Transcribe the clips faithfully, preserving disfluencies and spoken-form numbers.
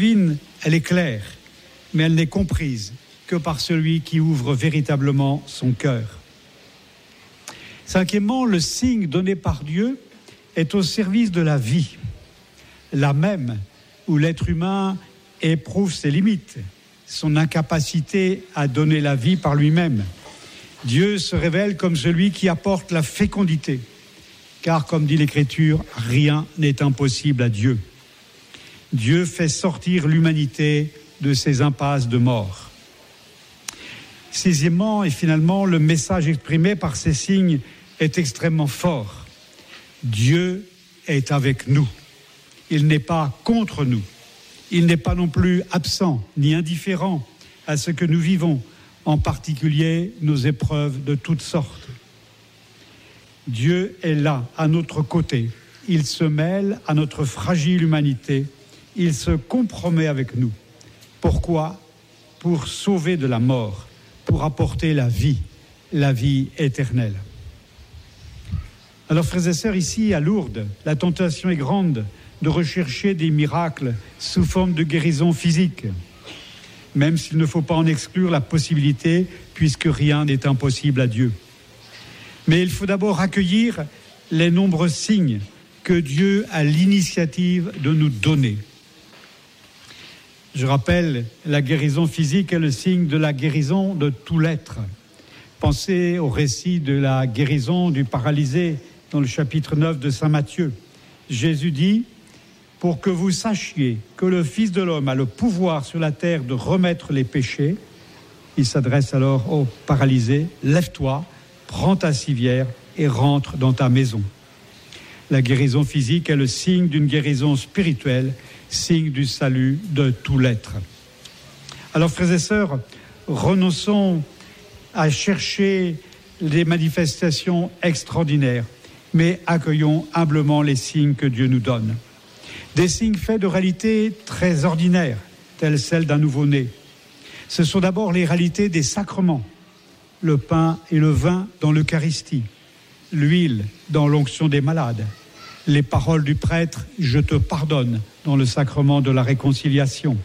divine, elle est claire, mais elle n'est comprise que par celui qui ouvre véritablement son cœur. Cinquièmement, le signe donné par Dieu est au service de la vie, là même où l'être humain éprouve ses limites, son incapacité à donner la vie par lui-même. Dieu se révèle comme celui qui apporte la fécondité, car comme dit l'Écriture, rien n'est impossible à Dieu. Dieu fait sortir l'humanité de ses impasses de mort. Sixièmement et finalement, le message exprimé par ces signes est extrêmement fort. Dieu est avec nous. Il n'est pas contre nous. Il n'est pas non plus absent ni indifférent à ce que nous vivons, en particulier nos épreuves de toutes sortes. Dieu est là, à notre côté. Il se mêle à notre fragile humanité. Il se compromet avec nous. Pourquoi ? Pour sauver de la mort, pour apporter la vie, la vie éternelle. Alors, frères et sœurs, ici à Lourdes, la tentation est grande de rechercher des miracles sous forme de guérison physique, même s'il ne faut pas en exclure la possibilité, puisque rien n'est impossible à Dieu. Mais il faut d'abord accueillir les nombreux signes que Dieu a l'initiative de nous donner. Je rappelle, la guérison physique est le signe de la guérison de tout l'être. Pensez au récit de la guérison du paralysé dans le chapitre neuf de saint Matthieu. Jésus dit: « Pour que vous sachiez que le Fils de l'homme a le pouvoir sur la terre de remettre les péchés », il s'adresse alors au paralysé, « lève-toi, prends ta civière et rentre dans ta maison ». La guérison physique est le signe d'une guérison spirituelle, signe du salut de tout l'être. Alors, frères et sœurs, renonçons à chercher des manifestations extraordinaires, mais accueillons humblement les signes que Dieu nous donne. Des signes faits de réalités très ordinaires, telles celles d'un nouveau-né. Ce sont d'abord les réalités des sacrements, le pain et le vin dans l'Eucharistie, l'huile dans l'onction des malades, les paroles du prêtre « Je te pardonne » dans le sacrement de la réconciliation.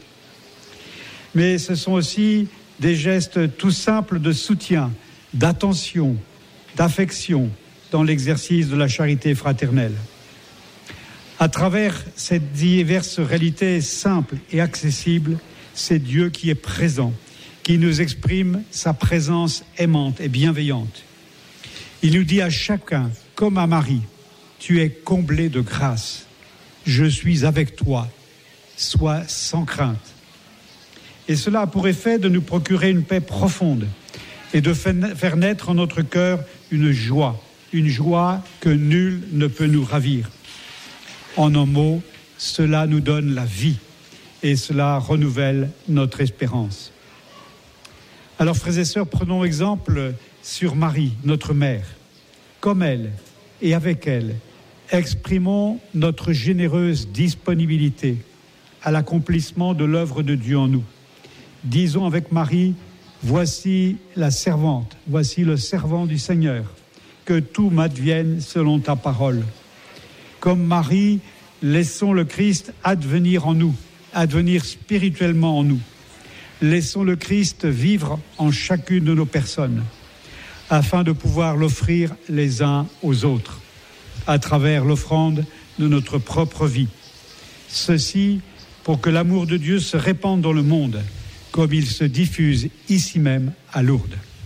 Mais ce sont aussi des gestes tout simples de soutien, d'attention, d'affection dans l'exercice de la charité fraternelle. À travers ces diverses réalités simples et accessibles, c'est Dieu qui est présent, qui nous exprime sa présence aimante et bienveillante. Il nous dit à chacun, comme à Marie, « Tu es comblé de grâce, je suis avec toi, sois sans crainte ». Et cela a pour effet de nous procurer une paix profonde et de faire naître en notre cœur une joie, une joie que nul ne peut nous ravir. En un mot, cela nous donne la vie et cela renouvelle notre espérance. Alors, frères et sœurs, prenons exemple sur Marie, notre mère. Comme elle et avec elle, exprimons notre généreuse disponibilité à l'accomplissement de l'œuvre de Dieu en nous. Disons avec Marie, voici la servante, voici le servant du Seigneur, que tout m'advienne selon ta parole. Comme Marie, laissons le Christ advenir en nous, advenir spirituellement en nous. Laissons le Christ vivre en chacune de nos personnes, afin de pouvoir l'offrir les uns aux autres, à travers l'offrande de notre propre vie. Ceci pour que l'amour de Dieu se répande dans le monde, comme il se diffuse ici même à Lourdes.